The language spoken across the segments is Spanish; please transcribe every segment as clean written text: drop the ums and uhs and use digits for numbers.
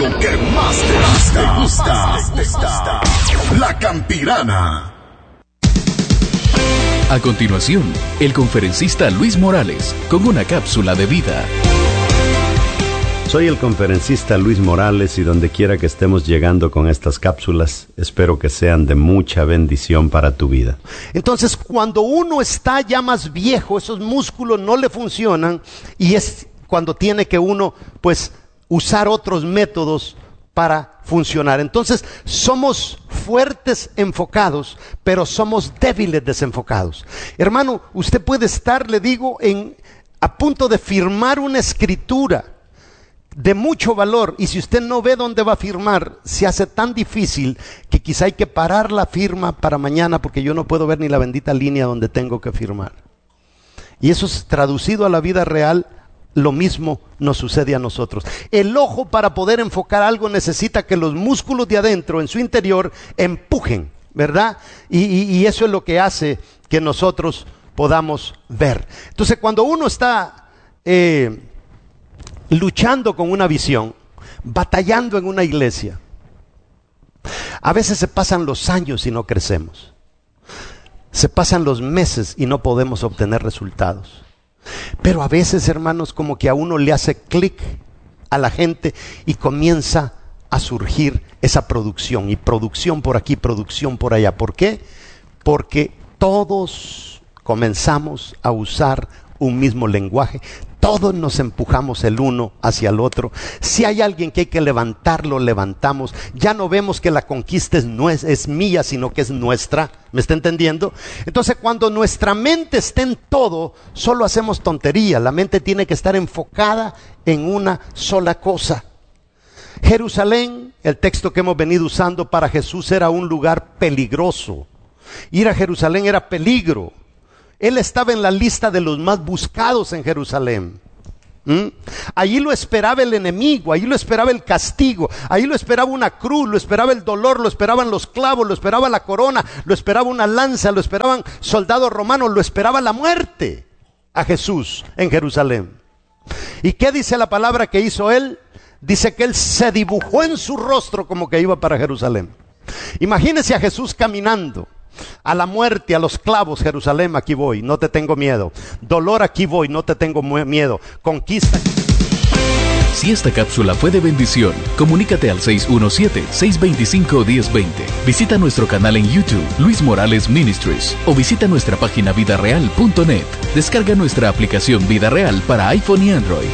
lo que más te gusta. La Campirana. A continuación, el conferencista Luis Morales con una cápsula de vida. Soy el conferencista Luis Morales y donde quiera que estemos llegando con estas cápsulas, espero que sean de mucha bendición para tu vida. Entonces, cuando uno está ya más viejo, esos músculos no le funcionan y es cuando tiene que uno, pues, usar otros métodos para funcionar. Entonces, somos fuertes enfocados, pero somos débiles desenfocados. Hermano, usted puede estar, le digo, a punto de firmar una escritura de mucho valor, y si usted no ve dónde va a firmar, se hace tan difícil que quizá hay que parar la firma para mañana porque yo no puedo ver ni la bendita línea donde tengo que firmar. Y eso es traducido a la vida real. Lo mismo nos sucede a nosotros. El ojo, para poder enfocar algo, necesita que los músculos de adentro, en su interior, empujen, ¿verdad? Y eso es lo que hace que nosotros podamos ver. Entonces, cuando uno está luchando con una visión, batallando en una iglesia, a veces se pasan los años y no crecemos. Se pasan los meses y no podemos obtener resultados. Pero a veces, hermanos, como que a uno le hace clic a la gente y comienza a surgir esa producción. Y producción por aquí, producción por allá. ¿Por qué? Porque todos comenzamos a usar un mismo lenguaje. Todos nos empujamos el uno hacia el otro. Si hay alguien que hay que levantar, lo levantamos. Ya no vemos que la conquista es mía, sino que es nuestra. ¿Me está entendiendo? Entonces, cuando nuestra mente está en todo, solo hacemos tontería. La mente tiene que estar enfocada en una sola cosa. Jerusalén, el texto que hemos venido usando para Jesús, era un lugar peligroso. Ir a Jerusalén era peligro. Él estaba en la lista de los más buscados en Jerusalén. Allí lo esperaba el enemigo, allí lo esperaba el castigo, allí lo esperaba una cruz, lo esperaba el dolor, lo esperaban los clavos, lo esperaba la corona, lo esperaba una lanza, lo esperaban soldados romanos, lo esperaba la muerte a Jesús en Jerusalén. ¿Y qué dice la palabra que hizo él? Dice que él se dibujó en su rostro como que iba para Jerusalén. Imagínese a Jesús caminando. A la muerte, a los clavos, Jerusalén, aquí voy, no te tengo miedo. Dolor, aquí voy, no te tengo miedo. Conquista. Si esta cápsula fue de bendición, comunícate al 617-625-1020. Visita nuestro canal en YouTube, Luis Morales Ministries, o visita nuestra página vidareal.net. Descarga nuestra aplicación Vida Real para iPhone y Android.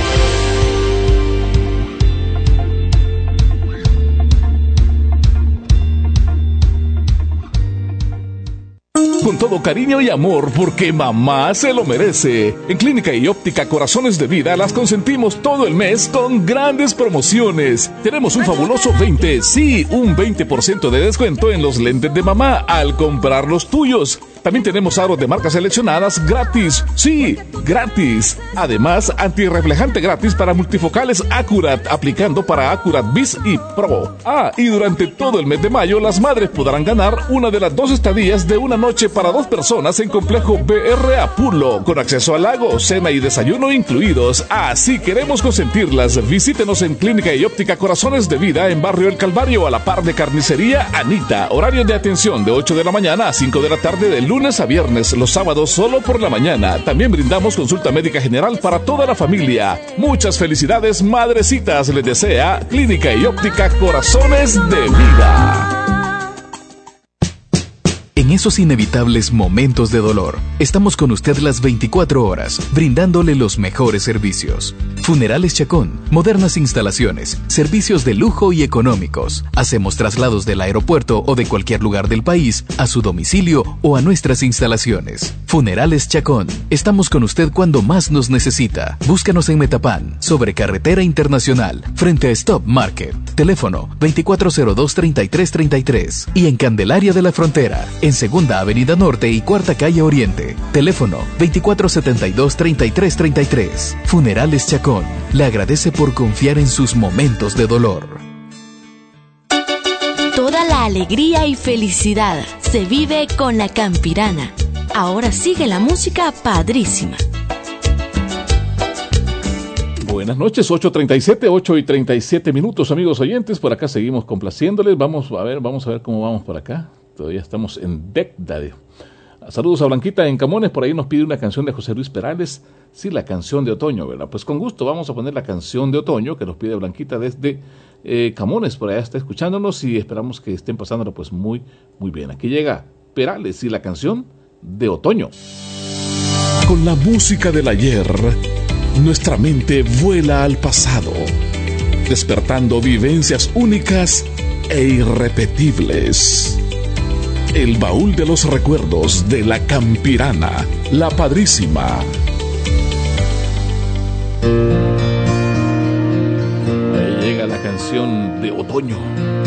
Con todo cariño y amor, porque mamá se lo merece. En Clínica y Óptica Corazones de Vida las consentimos todo el mes con grandes promociones. Tenemos un fabuloso 20% de descuento en los lentes de mamá al comprar los tuyos. También tenemos aros de marcas seleccionadas gratis. Sí, gratis. Además, antirreflejante gratis para multifocales Accurat, aplicando para Accurat Bis y Pro. Y durante todo el mes de mayo, las madres podrán ganar una de las 2 estadías de una noche para 2 personas en Complejo BR Apulo, con acceso al lago, cena y desayuno incluidos. Si queremos consentirlas, visítenos en Clínica y Óptica Corazones de Vida en Barrio El Calvario, a la par de Carnicería Anita. Horario de atención de 8 de la mañana a 5 de la tarde de lunes a viernes, los sábados solo por la mañana. También brindamos consulta médica general para toda la familia. Muchas felicidades, madrecitas, les desea Clínica y Óptica Corazones de Vida. En esos inevitables momentos de dolor, estamos con usted las 24 horas, brindándole los mejores servicios. Funerales Chacón, modernas instalaciones, servicios de lujo y económicos. Hacemos traslados del aeropuerto o de cualquier lugar del país a su domicilio o a nuestras instalaciones. Funerales Chacón, estamos con usted cuando más nos necesita. Búscanos en Metapán, sobre Carretera Internacional, frente a Stop Market. Teléfono 2402-3333 y en Candelaria de la Frontera, en Segunda Avenida Norte y Cuarta Calle Oriente. Teléfono 2472-3333. Funerales Chacón le agradece por confiar en sus momentos de dolor. Toda la alegría y felicidad se vive con la Campirana. Ahora sigue la música padrísima. Buenas noches, 8:37 minutos, amigos oyentes. Por acá seguimos complaciéndoles. Vamos a ver cómo vamos por acá. Todavía estamos en Becdade. Saludos a Blanquita en Camones. Por ahí nos pide una canción de José Luis Perales. Sí, la canción de otoño, ¿verdad? Pues con gusto vamos a poner la canción de otoño que nos pide Blanquita desde Camones. Por allá está escuchándonos y esperamos que estén pasándolo pues muy, muy bien. Aquí llega Perales y la canción de otoño. Con la música del ayer, nuestra mente vuela al pasado, despertando vivencias únicas e irrepetibles. El baúl de los recuerdos de la Campirana, la Padrísima. Ahí llega la canción de otoño.